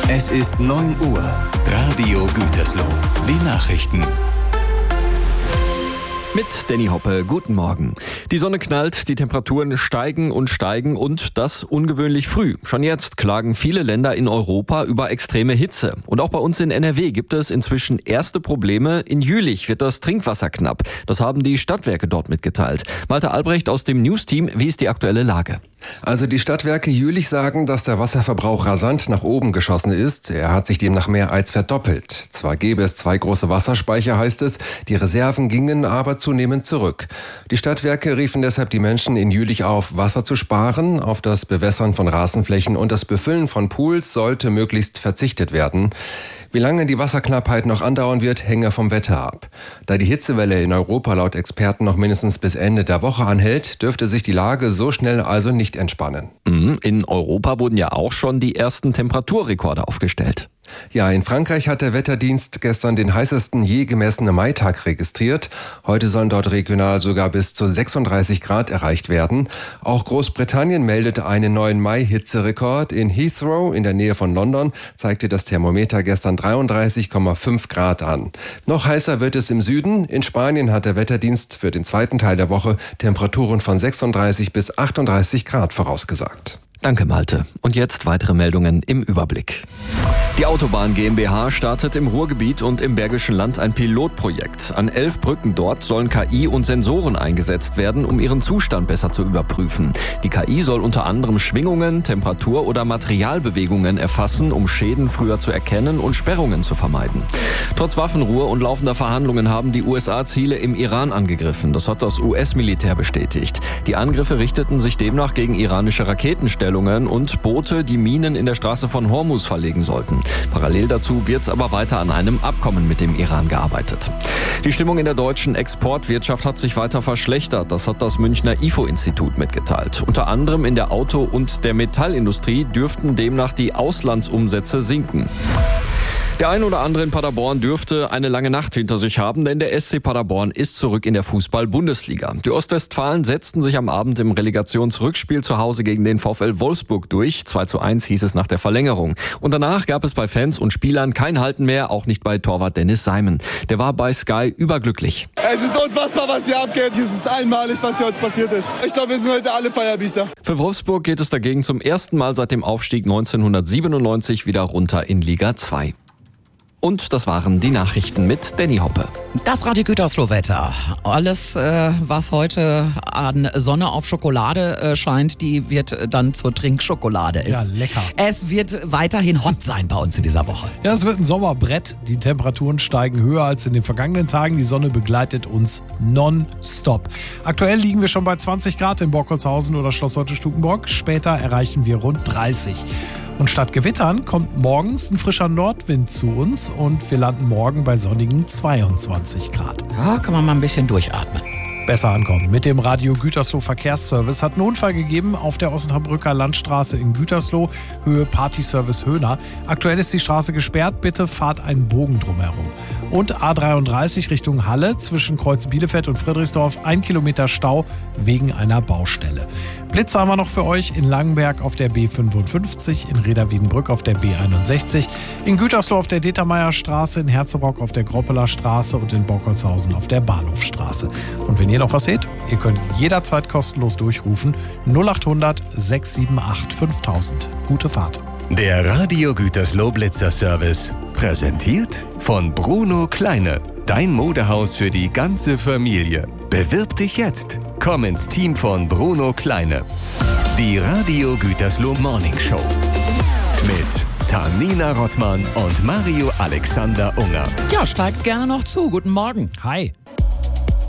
Es ist 9 Uhr. Radio Gütersloh. Die Nachrichten. Mit Danny Hoppe, guten Morgen. Die Sonne knallt, die Temperaturen steigen und das ungewöhnlich früh. Schon jetzt klagen viele Länder in Europa über extreme Hitze. Und auch bei uns in NRW gibt es inzwischen erste Probleme. In Jülich wird das Trinkwasser knapp. Das haben die Stadtwerke dort mitgeteilt. Malte Albrecht aus dem News-Team, wie ist die aktuelle Lage? Also die Stadtwerke Jülich sagen, dass der Wasserverbrauch rasant nach oben geschossen ist. Er hat sich demnach mehr als verdoppelt. Zwar gäbe es 2 große Wasserspeicher, heißt es, die Reserven gingen aber zunehmend zurück. Die Stadtwerke riefen deshalb die Menschen in Jülich auf, Wasser zu sparen. Auf das Bewässern von Rasenflächen und das Befüllen von Pools sollte möglichst verzichtet werden. Wie lange die Wasserknappheit noch andauern wird, hänge vom Wetter ab. Da die Hitzewelle in Europa laut Experten noch mindestens bis Ende der Woche anhält, dürfte sich die Lage so schnell also nicht entspannen. In Europa wurden ja auch schon die ersten Temperaturrekorde aufgestellt. Ja, in Frankreich hat der Wetterdienst gestern den heißesten je gemessenen Maitag registriert. Heute sollen dort regional sogar bis zu 36 Grad erreicht werden. Auch Großbritannien meldet einen neuen Mai-Hitzerekord. In Heathrow in der Nähe von London zeigte das Thermometer gestern 33,5 Grad an. Noch heißer wird es im Süden. In Spanien hat der Wetterdienst für den zweiten Teil der Woche Temperaturen von 36 bis 38 Grad vorausgesagt. Danke, Malte. Und jetzt weitere Meldungen im Überblick. Die Autobahn GmbH startet im Ruhrgebiet und im Bergischen Land ein Pilotprojekt. An 11 Brücken dort sollen KI und Sensoren eingesetzt werden, um ihren Zustand besser zu überprüfen. Die KI soll unter anderem Schwingungen, Temperatur- oder Materialbewegungen erfassen, um Schäden früher zu erkennen und Sperrungen zu vermeiden. Trotz Waffenruhe und laufender Verhandlungen haben die USA Ziele im Iran angegriffen. Das hat das US-Militär bestätigt. Die Angriffe richteten sich demnach gegen iranische Raketenstellungen und Boote, die Minen in der Straße von Hormuz verlegen sollten. Parallel dazu wird aber weiter an einem Abkommen mit dem Iran gearbeitet. Die Stimmung in der deutschen Exportwirtschaft hat sich weiter verschlechtert. Das hat das Münchner IFO-Institut mitgeteilt. Unter anderem in der Auto- und der Metallindustrie dürften demnach die Auslandsumsätze sinken. Der ein oder andere in Paderborn dürfte eine lange Nacht hinter sich haben, denn der SC Paderborn ist zurück in der Fußball-Bundesliga. Die Ostwestfalen setzten sich am Abend im Relegationsrückspiel zu Hause gegen den VfL Wolfsburg durch. 2:1 hieß es nach der Verlängerung. Und danach gab es bei Fans und Spielern kein Halten mehr, auch nicht bei Torwart Dennis Simon. Der war bei Sky überglücklich. Es ist unfassbar, was hier abgeht. Es ist einmalig, was hier heute passiert ist. Ich glaube, wir sind heute alle Feierbiecher. Für Wolfsburg geht es dagegen zum ersten Mal seit dem Aufstieg 1997 wieder runter in Liga 2. Und das waren die Nachrichten mit Danny Hoppe. Das Radio Gütersloh-Wetter. Alles, was heute an Sonne auf Schokolade scheint, die wird dann zur Trinkschokolade. Ja, lecker. Es wird weiterhin hot sein bei uns in dieser Woche. Ja, es wird ein Sommerbrett. Die Temperaturen steigen höher als in den vergangenen Tagen. Die Sonne begleitet uns nonstop. Aktuell liegen wir schon bei 20 Grad in Borkholzhausen oder Schloss Heute-Stukenbrock. Später erreichen wir rund 30. Und statt Gewittern kommt morgens ein frischer Nordwind zu uns und wir landen morgen bei sonnigen 22 Grad. Ja, kann man mal ein bisschen durchatmen. Besser ankommen. Mit dem Radio Gütersloh Verkehrsservice hat einen Unfall gegeben auf der Osnabrücker Landstraße in Gütersloh, Höhe Partyservice Höhner. Aktuell ist die Straße gesperrt, bitte fahrt einen Bogen drumherum. Und A33 Richtung Halle zwischen Kreuz Bielefeld und Friedrichsdorf, 1 Kilometer Stau wegen einer Baustelle. Blitze haben wir noch für euch in Langenberg auf der B55, in Reda-Wiedenbrück auf der B61, in Gütersloh auf der Determeierstraße, in Herzebrock auf der Groppeler Straße und in Borkholzhausen auf der Bahnhofstraße. Und wenn ihr noch was seht, ihr könnt jederzeit kostenlos durchrufen 0800 678 5000. Gute Fahrt. Der Radio Gütersloh Blitzer Service. Präsentiert von Bruno Kleine. Dein Modehaus für die ganze Familie. Bewirb dich jetzt. Komm ins Team von Bruno Kleine. Die Radio Gütersloh Morning Show. Mit Tanina Rottmann und Mario Alexander Unger. Ja, steigt gerne noch zu. Guten Morgen. Hi.